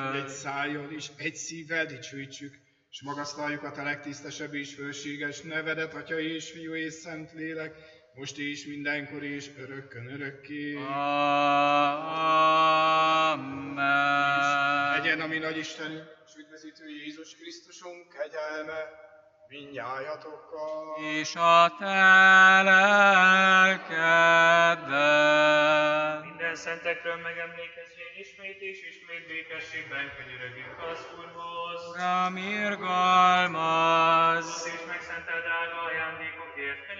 Egy szájjal és egy szívvel dicsőítsük, és magasztaljuk a te legtisztesebb és fölséges nevedet, Atya és Fiú és Szent Lélek, most és mindenkor és örökkön örökké. Amen. Legyen a mi nagy Istenünk, és üdvözítő Jézus Krisztusunk kegyelme mindnyájatokkal. És a te lelkeddel. Minden szentekről megemlékezvén ismét és ismét békességben könyörögjünk az Úrhoz. Uram, irgalmaz! És megszentelt drága ajándékokért